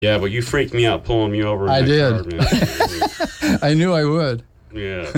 Yeah, but you freaked me out pulling me over in I that did. car, man. I knew I would. Yeah.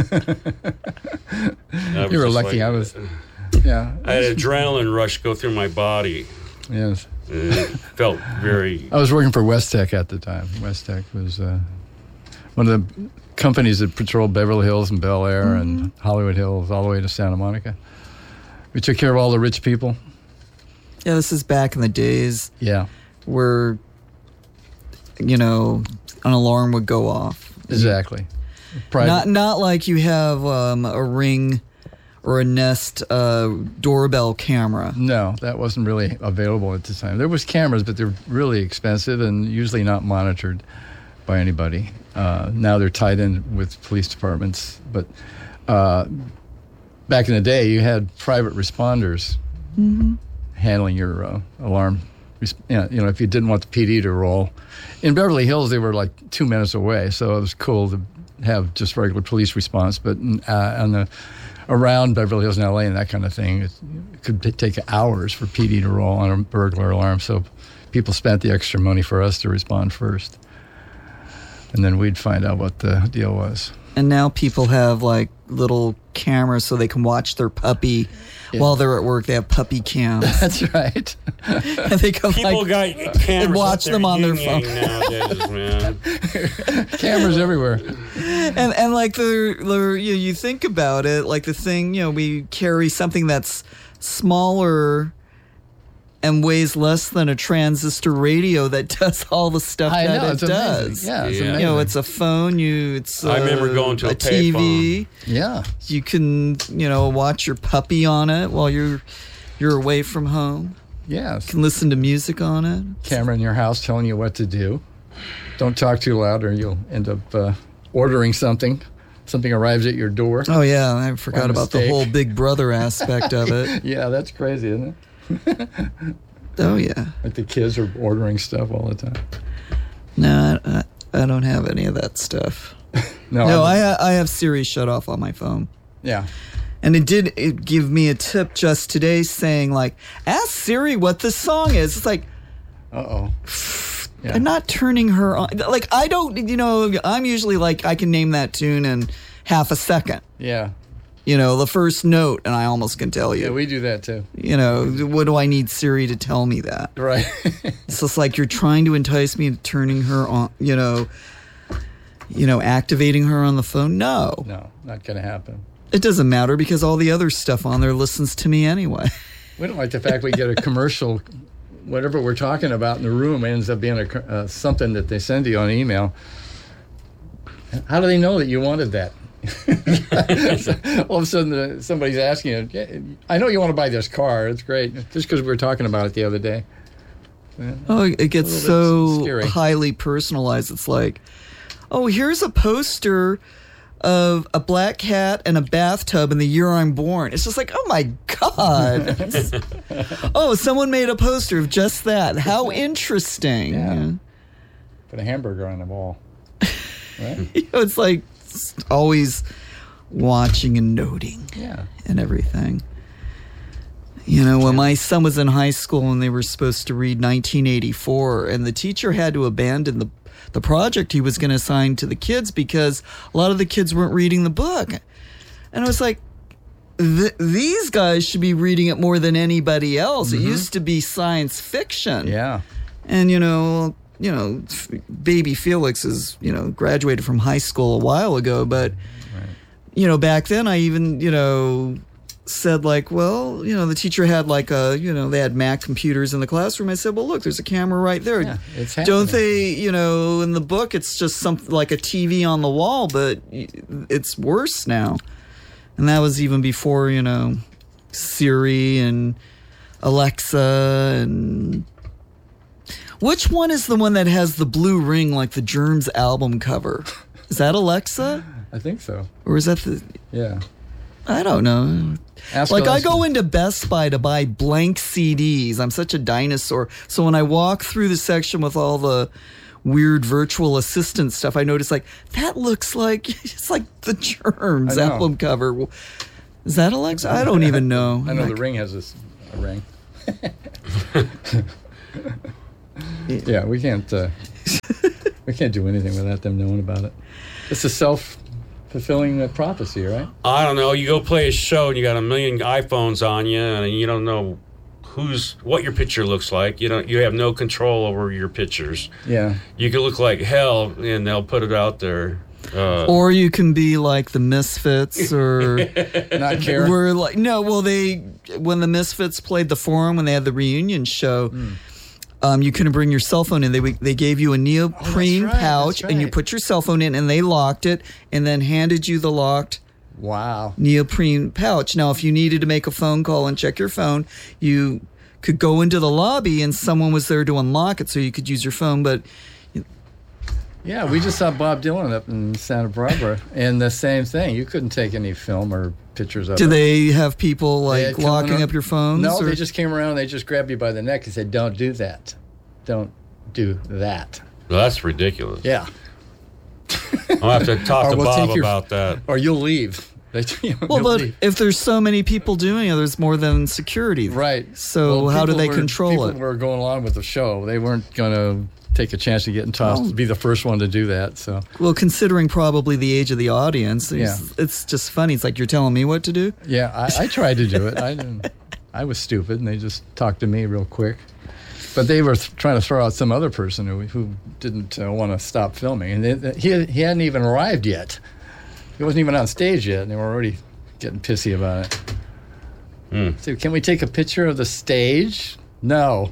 You were lucky. I was. Yeah. I had adrenaline rush go through my body. Yes. It felt very... I was working for West Tech at the time. West Tech was one of the companies that patrolled Beverly Hills and Bel Air and Hollywood Hills all the way to Santa Monica. We took care of all the rich people. Yeah, this is back in the days where, an alarm would go off. Exactly. Not like you have a Ring or a Nest doorbell camera. No, that wasn't really available at the time. There was cameras, but they're really expensive and usually not monitored by anybody. Now they're tied in with police departments. But back in the day, you had private responders handling your alarm. If you didn't want the PD to roll. In Beverly Hills, they were like 2 minutes away, so it was cool to have just regular police response. But around Beverly Hills and LA and that kind of thing, it could take hours for PD to roll on a burglar alarm. So people spent the extra money for us to respond first. And then we'd find out what the deal was. And now people have like little cameras so they can watch their puppy while they're at work. They have puppy cams. That's right. And they go People got cameras and watch them on their phone nowadays, man. Cameras everywhere. And like you think about it, like the thing, we carry something that's smaller and weighs less than a transistor radio that does all the stuff it does. Amazing. Yeah, it's amazing. It's a phone. I remember going to a TV. Yeah, you can watch your puppy on it while you're away from home. Yes, you can listen to music on it. Camera in your house telling you what to do. Don't talk too loud, or you'll end up ordering something. Something arrives at your door. Oh yeah, I forgot about the whole Big Brother aspect of it. Yeah, that's crazy, isn't it? Oh yeah, like the kids are ordering stuff all the time. No, I don't have any of that stuff. No, I have Siri shut off on my phone. Yeah, and it give me a tip just today saying like, ask Siri what this song is. It's like, yeah. I'm not turning her on. Like I don't, I'm usually like I can name that tune in half a second. Yeah. The first note, and I almost can tell you. Yeah, we do that too. What do I need Siri to tell me that? Right. It's just like you're trying to entice me into turning her on, activating her on the phone. No, not going to happen. It doesn't matter because all the other stuff on there listens to me anyway. We don't like the fact we get a commercial, whatever we're talking about in the room ends up being something that they send you on email. How do they know that you wanted that? All of a sudden somebody's asking you, I know you want to buy this car, it's great, just because we were talking about it the other day. It gets so highly personalized. It's like, here's a poster of a black cat and a bathtub in the year I'm born. It's just like, oh my God. Someone made a poster of just that. How interesting. Yeah. Put a hamburger on the wall. Right? It's like always watching and noting and everything. When my son was in high school and they were supposed to read 1984 and the teacher had to abandon the project he was going to assign to the kids because a lot of the kids weren't reading the book. And I was like, these guys should be reading it more than anybody else. It used to be science fiction. Yeah. And, baby Felix is, graduated from high school a while ago, but, back then I even, said like, well, the teacher had like they had Mac computers in the classroom. I said, well, look, there's a camera right there. Yeah, it's happening. Don't they, in the book, it's just something like a TV on the wall, but it's worse now. And that was even before, Siri and Alexa and... Which one is the one that has the blue ring like the Germs album cover? Is that Alexa? I think so. Or is that the... Yeah. I don't know. I go into Best Buy to buy blank CDs. I'm such a dinosaur. So when I walk through the section with all the weird virtual assistant stuff, I notice like, that looks like, it's like the Germs album cover. Is that Alexa? I don't even know. I know the Ring has a ring. Yeah, we can't do anything without them knowing about it. It's a self-fulfilling prophecy, right? I don't know. You go play a show and you got a million iPhones on you, and you don't know what your picture looks like. You have no control over your pictures. Yeah. You can look like hell, and they'll put it out there. Or you can be like the Misfits, or not care. We're like when the Misfits played the Forum when they had the reunion show. You couldn't bring your cell phone in. They gave you a neoprene pouch, and you put your cell phone in, and they locked it, and then handed you the locked neoprene pouch. Now, if you needed to make a phone call and check your phone, you could go into the lobby, and someone was there to unlock it, so you could use your phone. But yeah, we just saw Bob Dylan up in Santa Barbara, and the same thing. You couldn't take any film or pictures of it. Do they have people like locking up your phones? No, they just came around and they just grabbed you by the neck and said, "Don't do that. Don't do that." Well, that's ridiculous. Yeah. I'll have to talk to Bob about that. Or you'll leave. But if there's so many people doing it, there's more than security. Right. So how do they control it? People were going along with the show. They weren't going to take a chance of getting tossed to be the first one to do that. So, well, considering probably the age of the audience, it's just funny. It's like you're telling me what to do. Yeah, I tried to do it. I was stupid, and they just talked to me real quick. But they were trying to throw out some other person who didn't want to stop filming, and he hadn't even arrived yet. He wasn't even on stage yet, and they were already getting pissy about it. So, can we take a picture of the stage? No.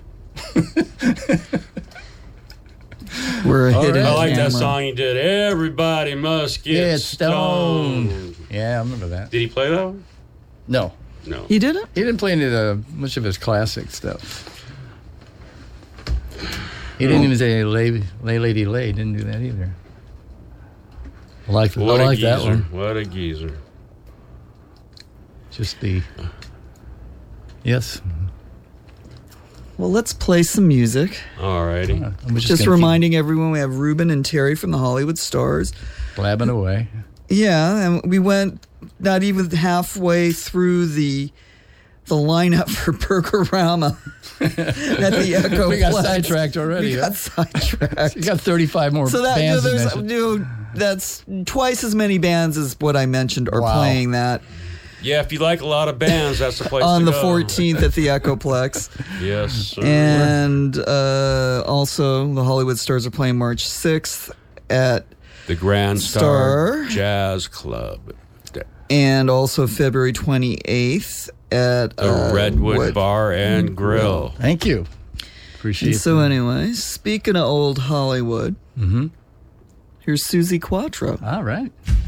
We're a hidden I like camera. that song you did. Everybody must get stoned. Yeah, I remember that. Did he play that one? No. He didn't? He didn't play much of his classic stuff. He didn't even say lay lady lay. Didn't do that either. I like that one. What a geezer. Just yes. Well, let's play some music. All righty. Just reminding everyone we have Ruben and Terry from the Hollywood Stars. Blabbing away. Yeah, and we went not even halfway through the lineup for Burgerama at the Echo. We got sidetracked already. We got sidetracked. You got 35 more bands. That's twice as many bands as what I mentioned are playing that. Yeah, if you like a lot of bands, that's the place on to the go. 14th at the Echoplex. Yes, sir. And also, the Hollywood Stars are playing March 6th at the Grand Star Jazz Club. And also February 28th at the Redwood Bar and Grill. Thank you. Appreciate it. So anyway, speaking of old Hollywood, here's Susie Quattro. All right.